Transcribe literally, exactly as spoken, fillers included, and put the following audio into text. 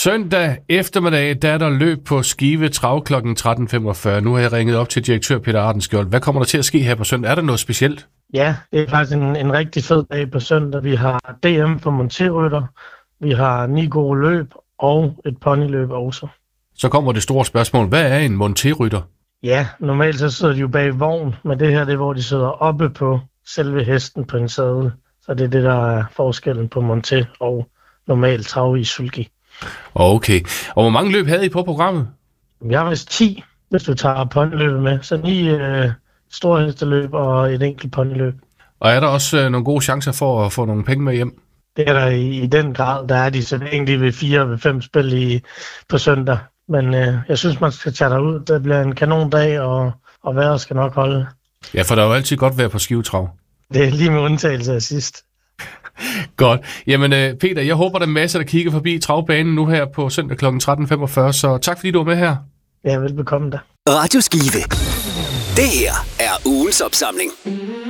Søndag eftermiddag, der er der løb på Skive Trav klokken tretten femogfyrre. Nu har jeg ringet op til direktør Peter Ardenskjold. Hvad kommer der til at ske her på søndag? Er der noget specielt? Ja, det er faktisk en, en rigtig fed dag på søndag. Vi har D M for monterrytter, vi har ni gode løb og et ponyløb også. Så kommer det store spørgsmål. Hvad er en monterrytter? Ja, normalt så sidder de jo bag vogn, men det her det er, hvor de sidder oppe på selve hesten på en sadel. Så det er det, der er forskellen på monter og normal trav i sulky. Okay. Og hvor mange løb havde I på programmet? Jeg har vist ti, hvis du tager ponyløbet med. Så ni øh, store hesteløb og et enkelt ponyløb. Og er der også øh, nogle gode chancer for at få nogle penge med hjem? Det er der i, i den grad. Der er de så egentlig ved fire og ved fem spil i, på søndag. Men øh, jeg synes, man skal tage derud. Det bliver en kanondag, og, og vejret skal nok holde. Ja, for der er jo altid godt vejr på Skive Trav. Det er lige med undtagelse af sidst. Godt. Jamen Peter, jeg håber, der er masser, der kigger forbi travbanen nu her på søndag klokken tretten femogfyrre, så tak fordi du var med her. Ja, velbekomme da. Radio Skive. Det her er ugens opsamling.